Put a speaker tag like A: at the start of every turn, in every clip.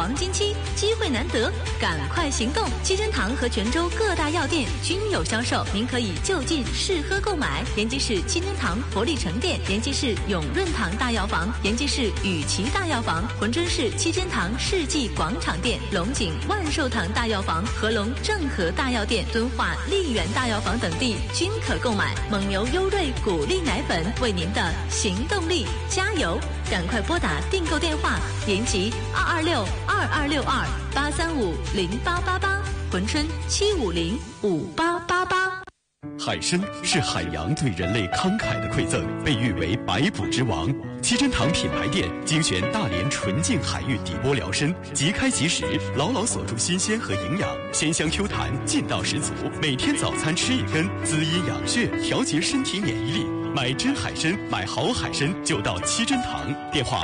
A: 黄金期，机会难得，赶快行动！七珍堂和泉州各大药店均有销售，您可以就近试喝购买。延吉市七珍堂活力城店、延吉市永润堂大药房、延吉市雨琦大药房、珲春市七珍堂世纪广场店、龙井万寿堂大药房、合龙正和大药店、敦化丽园大药房等地均可购买。蒙牛优瑞谷粒奶粉为您的行动力加油！赶快拨打订购电话：延吉226-2262-835-0888，珲春750-5888。
B: 海参是海洋对人类慷慨的馈赠，被誉为百补之王。七珍堂品牌店精选大连纯净海域底波辽参，即开即食，牢牢锁住新鲜和营养，鲜香 Q 弹，劲道十足。每天早餐吃一根，滋阴养血，调节身体免疫力。买真海参，买好海参就到七珍堂，电话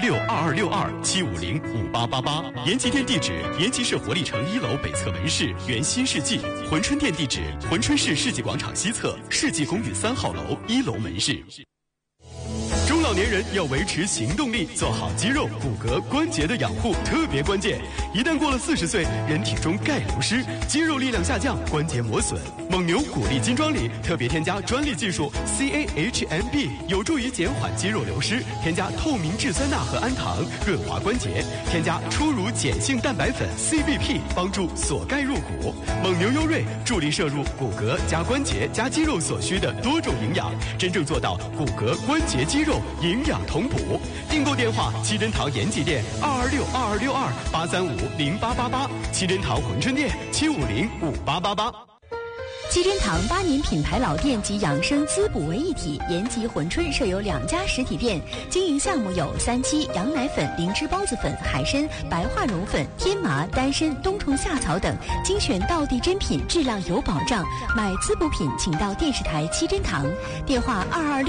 B: 226-2262-750-5888。延吉店地址：延吉市活力城1楼北侧门市原新世纪。珲春店地址：珲春市世纪广场西侧世纪公寓3号楼1楼门市。中老年人要维持行动力，做好肌肉、骨骼、关节的养护特别关键。一旦过了40岁，人体中钙流失，肌肉力量下降，关节磨损。蒙牛谷粒金装里特别添加专利技术 CAHMB， 有助于减缓肌肉流失。添加透明质酸钠和氨糖，润滑关节。添加初乳碱性蛋白粉 CBP， 帮助锁钙入骨。蒙牛优瑞助力摄入骨骼加关节加肌肉所需的多种营养，真正做到骨骼、关节、肌肉营养同补。订购电话：七珍堂延吉店226-2262-835-0888，七珍堂珲春店750-5888。
C: 七珍堂8年品牌老店及养生滋补为一体，延吉、珲春设有2家实体店，经营项目有3七、羊奶粉、灵芝孢子粉、海参、白化绒粉、天麻、丹参、冬虫夏草等，精选道地珍品，质量有保障。买滋补品请到电视台七珍堂，电话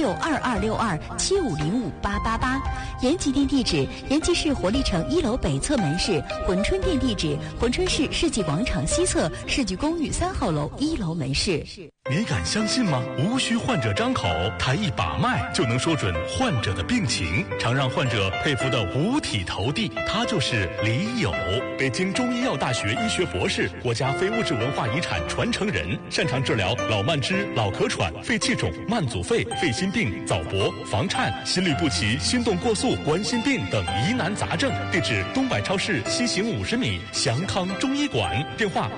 C: 226-2262-750-5888。延吉店地址：延吉市活力城1楼北侧门市；珲春店地址：珲春市世纪广场西侧世纪公寓3号楼1楼门市。
D: 你敢相信吗？无需患者张口，抬一把脉就能说准患者的病情。常让患者佩服的五体投地，他就是李友，北京中医药大学医学博士，国家非物质文化遗产传承人，擅长治疗老慢支、老咳喘、肺气肿、慢阻肺、肺心病、早搏、房颤、心律不齐、心动过速、冠心病等疑难杂症。地址：东百超市西行50米，祥康中医馆。电话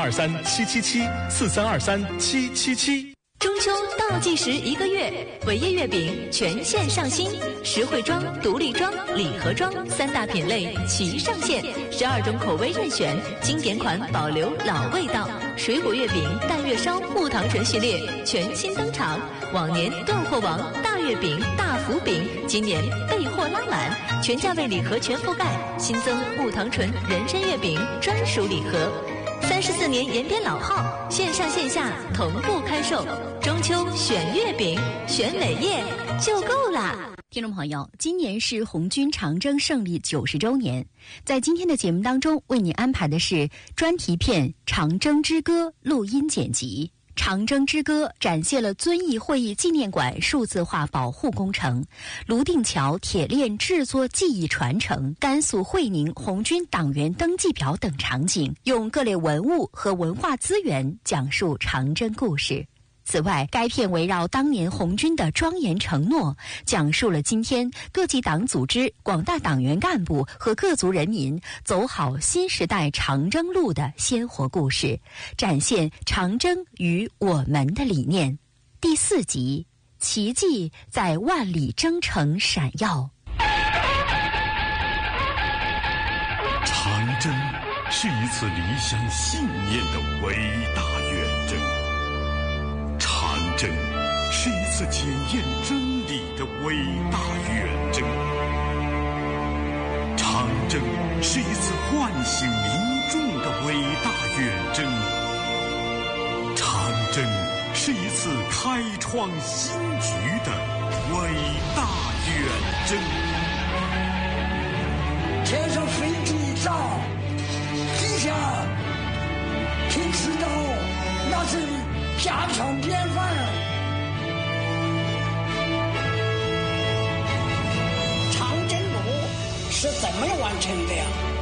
D: ：4323-777，4323-777。
A: 中秋倒计时1个月，伟业月饼全线上新，实惠装、独立装、礼盒装3大品类齐上线，12种口味任选，经典款保留老味道。水果月饼、淡月烧、木糖醇系列全新登场，往年断货王大月饼、大福饼，今年备货拉满，全价位礼盒全覆盖，新增木糖醇人参月饼专属礼盒。34年延边老号，线上线下同步开售。中秋选月饼，选伟业就够了。
C: 听众朋友，今年是红军长征胜利90周年，在今天的节目当中，为你安排的是专题片《长征之歌》录音剪辑。长征之歌展现了遵义会议纪念馆数字化保护工程、泸定桥铁链制作技艺传承、甘肃会宁红军党员登记表等场景，用各类文物和文化资源讲述长征故事。此外，该片围绕当年红军的庄严承诺，讲述了今天各级党组织、广大党员干部和各族人民走好新时代长征路的鲜活故事，展现长征与我们的理念。第4集，奇迹在万里征程闪耀。
E: 长征是一次理想信念的伟大远征。长征是一次检验真理的伟大远征，长征是一次唤醒民众的伟大远征，长征是一次开创新局的伟大远征。
F: 天上飞机照，地下听知道，那是家常便饭。长征路是怎么完成的呀？